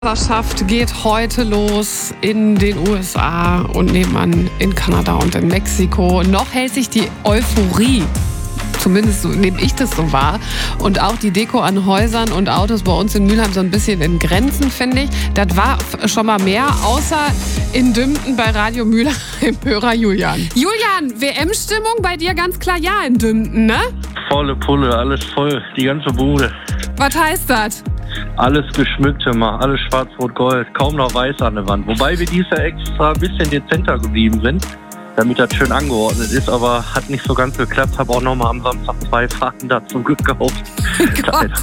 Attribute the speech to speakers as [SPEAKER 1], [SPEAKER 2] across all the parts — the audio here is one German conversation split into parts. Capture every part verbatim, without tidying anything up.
[SPEAKER 1] Meisterschaft geht heute los in den U S A und nebenan in Kanada und in Mexiko. Noch hält sich die Euphorie, zumindest so nehme ich das so wahr, und auch die Deko an Häusern und Autos bei uns in Mülheim so ein bisschen in Grenzen, finde ich. Das war schon mal mehr, außer in Dümpten bei Radio Mülheim-Hörer Julian. Julian, W M-Stimmung bei dir ganz klar ja in Dümpten, ne?
[SPEAKER 2] Volle Pulle, alles voll, die ganze Bude.
[SPEAKER 1] Was heißt das?
[SPEAKER 2] Alles geschmückt immer, alles schwarz-rot-gold, kaum noch weiß an der Wand. Wobei wir dieses Jahr extra ein bisschen dezenter geblieben sind, damit das schön angeordnet ist, aber hat nicht so ganz geklappt. Habe auch nochmal am Samstag zwei Fahrten dazu gekauft.
[SPEAKER 1] Gott.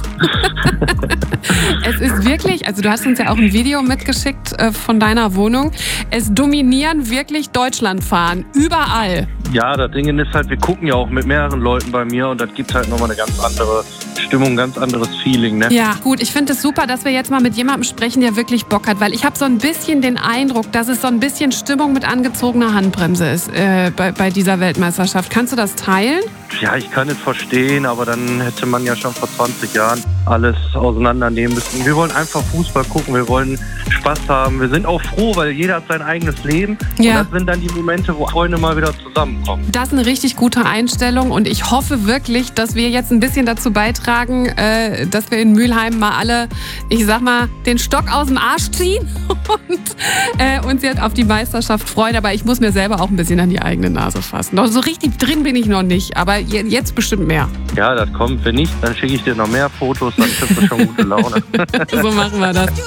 [SPEAKER 1] Es ist wirklich, also du hast uns ja auch ein Video mitgeschickt äh, von deiner Wohnung. Es dominieren wirklich Deutschlandfahren, überall.
[SPEAKER 2] Ja, das Ding ist halt, wir gucken ja auch mit mehreren Leuten bei mir und das gibt halt nochmal eine ganz andere Stimmung, ein ganz anderes Feeling, ne?
[SPEAKER 1] Ja, gut, ich finde es super, dass wir jetzt mal mit jemandem sprechen, der wirklich Bock hat, weil ich habe so ein bisschen den Eindruck, dass es so ein bisschen Stimmung mit angezogener Handbremse ist äh, bei, bei dieser Weltmeisterschaft. Kannst du das teilen?
[SPEAKER 2] Ja, ich kann es verstehen, aber dann hätte man ja schon vor zwanzig Jahren alles auseinandernehmen müssen. Wir wollen einfach Fußball gucken, wir wollen Spaß haben. Wir sind auch froh, weil jeder hat sein eigenes Leben.
[SPEAKER 1] Ja.
[SPEAKER 2] Und das sind dann die Momente, wo Freunde mal wieder zusammenkommen.
[SPEAKER 1] Das ist eine richtig gute Einstellung und ich hoffe wirklich, dass wir jetzt ein bisschen dazu beitragen, äh, dass wir in Mülheim mal alle, ich sag mal, den Stock aus dem Arsch ziehen und äh, uns jetzt auf die Meisterschaft freuen. Aber ich muss mir selber auch ein bisschen an die eigene Nase fassen. Noch so richtig drin bin ich noch nicht, aber jetzt bestimmt mehr.
[SPEAKER 2] Ja, das kommt. Wenn nicht, dann schicke ich dir noch mehr Fotos, dann kriegst du schon gute Laune.
[SPEAKER 1] So machen wir das.